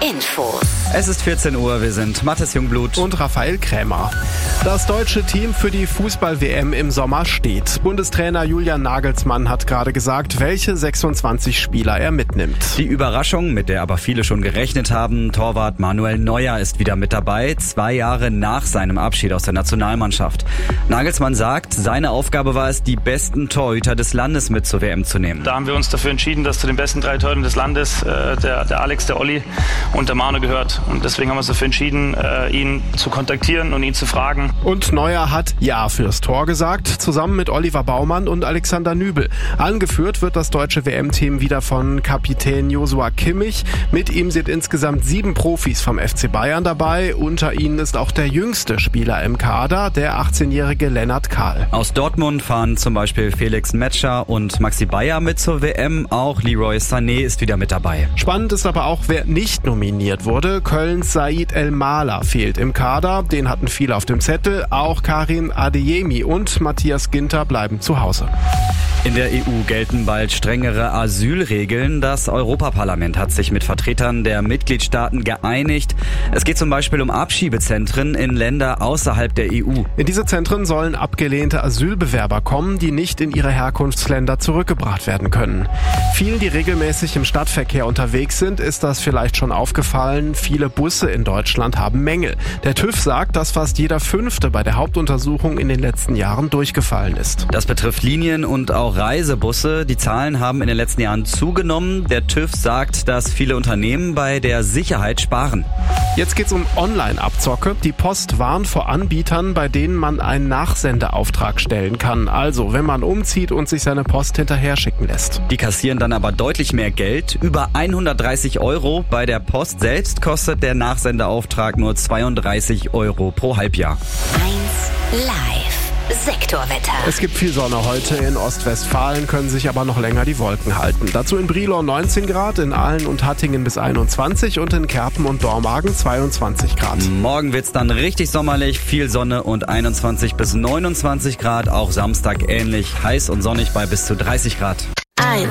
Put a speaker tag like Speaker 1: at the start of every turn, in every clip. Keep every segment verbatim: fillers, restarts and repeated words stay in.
Speaker 1: Infos.
Speaker 2: Es ist vierzehn Uhr, wir sind Mathis Jungblut
Speaker 3: und Raphael Krämer. Das deutsche Team für die Fußball-W M im Sommer steht. Bundestrainer Julian Nagelsmann hat gerade gesagt, welche sechsundzwanzig Spieler er mitnimmt.
Speaker 2: Die Überraschung, mit der aber viele schon gerechnet haben, Torwart Manuel Neuer ist wieder mit dabei, zwei Jahre nach seinem Abschied aus der Nationalmannschaft. Nagelsmann sagt, seine Aufgabe war es, die besten Torhüter des Landes mit zur W M zu nehmen.
Speaker 4: Da haben wir uns dafür entschieden, dass zu den besten drei Torhütern des Landes äh, der, der Alex, der Olli und der Manu gehört. Und deswegen haben wir uns dafür entschieden, ihn zu kontaktieren und ihn zu fragen.
Speaker 3: Und Neuer hat Ja fürs Tor gesagt, zusammen mit Oliver Baumann und Alexander Nübel. Angeführt wird das deutsche W M-Team wieder von Kapitän Joshua Kimmich. Mit ihm sind insgesamt sieben Profis vom F C Bayern dabei. Unter ihnen ist auch der jüngste Spieler im Kader, der achtzehnjährige Lennart Kahl.
Speaker 2: Aus Dortmund fahren zum Beispiel Felix Metscher und Maxi Bayer mit zur W M. Auch Leroy Sané ist wieder mit dabei.
Speaker 3: Spannend ist aber auch, wer nicht nominiert wurde. Kölns Said El-Mala fehlt im Kader, den hatten viele auf dem Zettel. Auch Karim Adeyemi und Matthias Ginter bleiben zu Hause.
Speaker 2: In der E U gelten bald strengere Asylregeln. Das Europaparlament hat sich mit Vertretern der Mitgliedstaaten geeinigt. Es geht zum Beispiel um Abschiebezentren in Länder außerhalb der E U.
Speaker 3: In diese Zentren sollen abgelehnte Asylbewerber kommen, die nicht in ihre Herkunftsländer zurückgebracht werden können. Vielen, die regelmäßig im Stadtverkehr unterwegs sind, ist das vielleicht schon aufgefallen. Viele Busse in Deutschland haben Mängel. Der TÜV sagt, dass fast jeder Fünfte bei der Hauptuntersuchung in den letzten Jahren durchgefallen ist.
Speaker 2: Das betrifft Linien und auch Reisebusse. Die Zahlen haben in den letzten Jahren zugenommen. Der TÜV sagt, dass viele Unternehmen bei der Sicherheit sparen.
Speaker 3: Jetzt geht's um Online-Abzocke. Die Post warnt vor Anbietern, bei denen man einen Nachsendeauftrag stellen kann. Also, wenn man umzieht und sich seine Post hinterher schicken lässt.
Speaker 2: Die kassieren dann aber deutlich mehr Geld. Über hundertdreißig Euro. Bei der Post selbst kostet der Nachsendeauftrag nur zweiunddreißig Euro pro Halbjahr.
Speaker 1: eins Live. Sektorwetter.
Speaker 3: Es gibt viel Sonne heute. In Ostwestfalen können sich aber noch länger die Wolken halten. Dazu in Brilon neunzehn Grad, in Aalen und Hattingen bis einundzwanzig und in Kerpen und Dormagen zweiundzwanzig Grad.
Speaker 2: Morgen wird's dann richtig sommerlich, viel Sonne und einundzwanzig bis neunundzwanzig Grad. Auch Samstag ähnlich heiß und sonnig bei bis zu dreißig Grad.
Speaker 1: eins.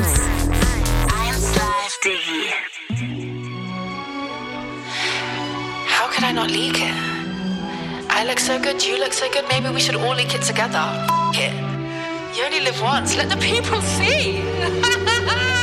Speaker 1: eins Live Diggi.
Speaker 5: How could I not leak it? I look so good, you look so good, maybe we should all leak it together. F it. You only live once, let the people see.